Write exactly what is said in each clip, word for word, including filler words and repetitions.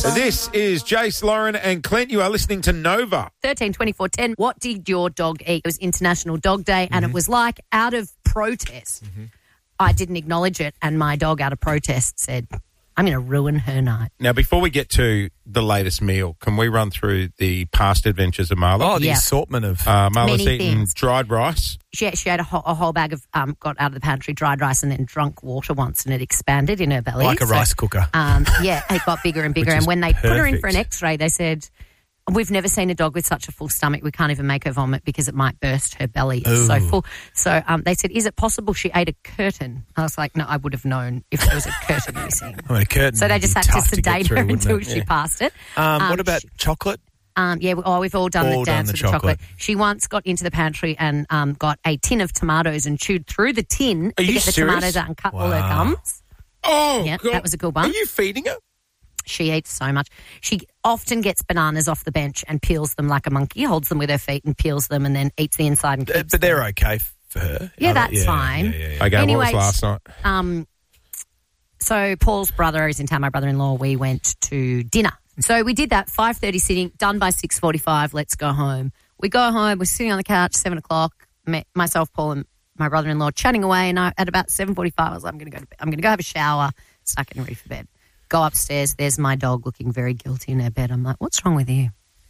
This is Jace, Lauren and Clint. You are listening to Nova. thirteen twenty-four ten. What did your dog eat? It was International Dog Day, and mm-hmm. it was like out of protest. Mm-hmm. I didn't acknowledge it, and my dog out of protest said, I'm going to ruin her night. Now, before we get to the latest meal, can we run through the past adventures of Marla? Oh, the yeah. assortment of... Uh, Marla's Many eaten things. dried rice. She, she had a whole, a whole bag of, um, got out of the pantry, dried rice, and then drunk water once, and it expanded in her belly. Like a so, rice cooker. Um, yeah, it got bigger and bigger. Which And is when they put her in for an perfect. x-ray, they said, we've never seen a dog with such a full stomach. We can't even make her vomit because it might burst her belly. It's so Ooh. full. So um, they said, is it possible she ate a curtain? I was like, no, I would have known if there was a curtain missing. I mean, a curtain So they would just be had to tough sedate get through, her wouldn't until it? she Yeah. passed it. Um, Um, what about she- chocolate? Um, yeah, we, oh, we've all done All the dance done with the the chocolate. chocolate. She once got into the pantry and um, got a tin of tomatoes and chewed through the tin Are to you get the serious? tomatoes out and cut all her Wow. gums. Oh, Yep, God. that was a good one. Are you feeding her? She eats so much. She often gets bananas off the bench and peels them like a monkey, holds them with her feet and peels them and then eats the inside and Uh, keeps but they're them. okay for her. Yeah, Are they? that's fine. Yeah, yeah, yeah. Okay, Anyway, what was last night? Um, so Paul's brother is in town, my brother-in-law. We went to dinner. So we did that, five thirty sitting, done by six forty-five, let's go home. We go home, we're sitting on the couch, seven o'clock, met myself, Paul and my brother-in-law chatting away, and I, at about seven forty-five, I was like, I'm going to go to bed. I'm going to go have a shower, start getting ready for bed. Go upstairs, there's my dog looking very guilty in her bed. I'm like, what's wrong with you?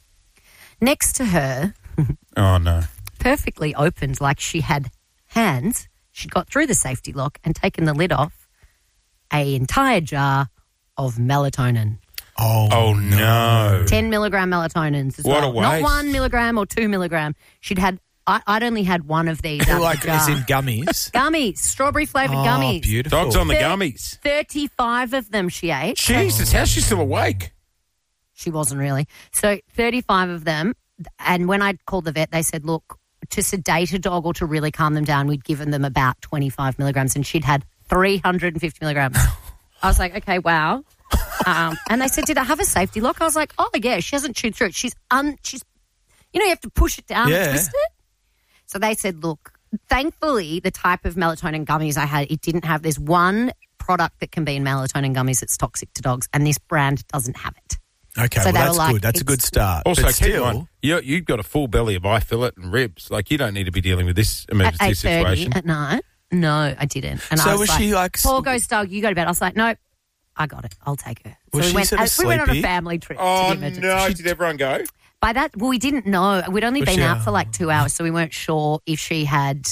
Next to her, Oh, no. perfectly opened, like she had hands, she got through the safety lock and taken the lid off, a entire jar of melatonin. Oh, Oh, no. ten milligram melatonins as What a well. Not waste. one milligram or two milligram. She'd had, I, I'd only had one of these. out of like the jar. as in gummies. Gummies, strawberry flavoured Oh, gummies. beautiful. Dogs on the Thir- gummies. thirty-five of them she ate. Jesus, how's she still awake? She wasn't really. So thirty-five of them. And when I called the vet, they said, look, to sedate a dog or to really calm them down, we'd given them about twenty-five milligrams and she'd had three hundred fifty milligrams. I was like, okay, wow. Um, and they said, did I have a safety lock? I was like, oh, yeah, she hasn't chewed through it. She's, un, she's, you know, you have to push it down Yeah. and twist it. So they said, look, thankfully, the type of melatonin gummies I had, it didn't have, there's one product that can be in melatonin gummies that's toxic to dogs, and this brand doesn't have it. Okay, So well, they were that's like, good. That's a good it's- start. Also, but keep still, in mind, you, you've got a full belly of eye fillet and ribs. Like, you don't need to be dealing with this At emergency eight thirty situation. at night. No, I didn't. And So I was, was like, she, like, Paul s- goes, Doug, you go to bed. I was like, nope, I got it. I'll take her. So Was we she went, sort of uh, we went on a sleepy? family trip Oh, to give her to no. Did everyone go? By that, well, we didn't know. We'd only Was been she, out uh, for like two hours, so we weren't sure if she had,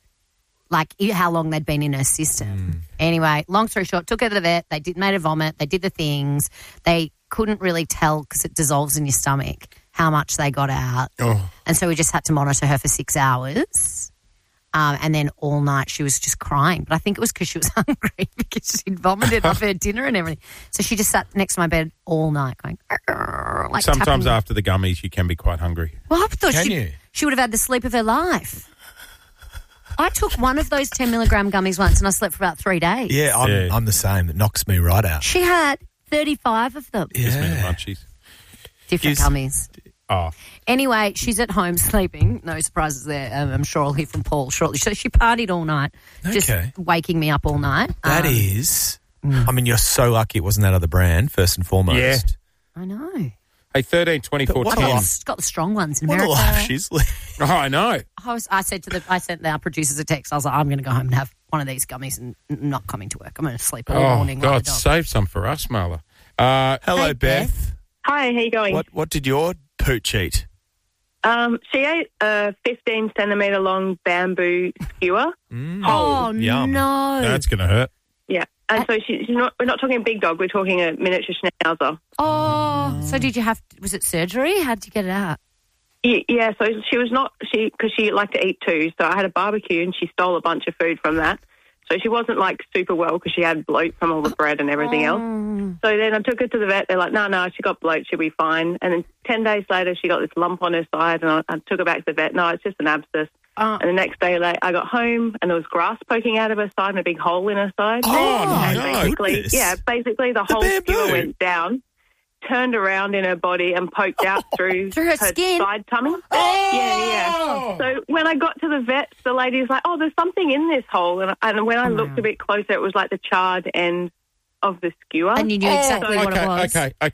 like, i- how long they'd been in her system. Anyway, long story short, took her to the vet. They did made her vomit. They did the things. They couldn't really tell because it dissolves in your stomach how much they got out. Oh. And so we just had to monitor her for six hours. Um, and then all night she was just crying. But I think it was because she was hungry because she'd vomited off her dinner and everything. So she just sat next to my bed all night going, "Arr," like Sometimes tapping. after the gummies, you can be quite hungry. Well, I thought Can she, you? she would have had the sleep of her life. I took one of those ten milligram gummies once and I slept for about three days. yeah, I'm, Yeah. I'm the same. It knocks me right out. She had thirty-five of them. Gives me the Yeah. munchies. Different Gives- gummies. Oh, Anyway, she's at home sleeping. No surprises there. Um, I'm sure I'll hear from Paul shortly. So she partied all night, just Okay. waking me up all night. That Um, is. I mean, you're so lucky it wasn't that other brand, first and foremost. Yeah. I know. hey, thirteen twenty-four But what a ten. life. She's got the strong ones in What a America. life she's living. Oh, I know. I, was, I said to the, I sent our producers a text. I was like, I'm going to go home and have one of these gummies and n- not coming to work. I'm going to sleep all Oh, morning. like a God, dog. save some for us, Marla. Uh, Hello, Hey, Beth. Beth. Hi, how you going? What What did your pooch eat? Um, she ate a fifteen centimetre long bamboo skewer. Mm. Oh, Yum. no. that's going to hurt. Yeah, and so she, she's not. We're not talking a big dog. We're talking a miniature schnauzer. Oh, so did you have, was it surgery? How did you get it out? Yeah, yeah, so she was not she because she liked to eat too. So I had a barbecue and she stole a bunch of food from that. So she wasn't like super well because she had bloat from all the bread and everything else. So then I took her to the vet. They're like, no, no, she got bloat. She'll be fine. And then ten days later, she got this lump on her side and I, I took her back to the vet. No, it's just an abscess. Uh, And the next day, like, I got home and there was grass poking out of her side and a big hole in her side. Oh, and no. basically, Goodness. yeah, basically the, The whole bamboo. skewer went down, turned around in her body and poked out through, Through her skin? side tummy. Oh! Yeah, yeah. So when I got to the vet, the lady was like, oh, there's something in this hole. And, and when I Oh, looked wow. a bit closer, it was like the charred end of the skewer. and you knew exactly oh, what okay, it was. okay, okay.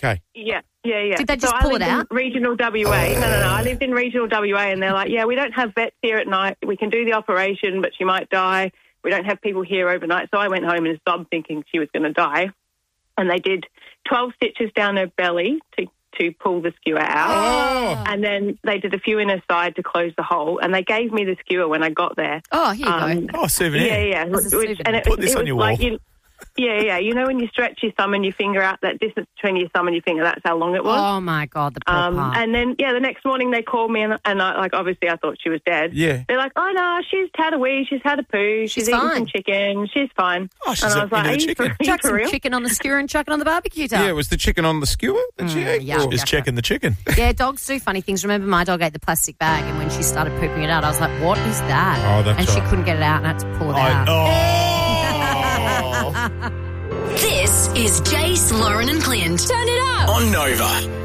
Yeah, yeah, yeah. Did they just so pull I it lived in out? regional W A. No, no, no. I lived in regional W A, and they're like, yeah, we don't have vets here at night. We can do the operation, but she might die. We don't have people here overnight. So I went home and sobbed thinking she was going to die. And they did twelve stitches down her belly to, to pull the skewer out. Oh. And then they did a few in her side to close the hole. And they gave me the skewer when I got there. Oh, here you Um, go. Oh, souvenir. Yeah, yeah. As a Which- souvenir. and it, Put this it on was your like wall. You, yeah, yeah. You know when you stretch your thumb and your finger out, that distance between your thumb and your finger, that's how long it was. Oh, my God, the poor Um, part. and then, yeah, the next morning they called me and, and I, like, obviously I thought she was dead. Yeah. They're like, oh, no, she's had a wee, she's had a poo, she's, She's eaten fine. some chicken, she's fine. Oh, she's and I up was like, into are the you, chicken. for, are you Chuck for some real? chicken on the skewer and chuck it on the barbecue top. Yeah, was the chicken on the skewer that she Mm, ate? yeah. Or- Just checking the chicken. Yeah, dogs do funny things. Remember, my dog ate the plastic bag, and when she started pooping it out, I was like, what is that? Oh, that's And she right. couldn't get it out and I had to pull it out. I, oh. This is Jace, Lauren and Clint. Turn it up. On Nova.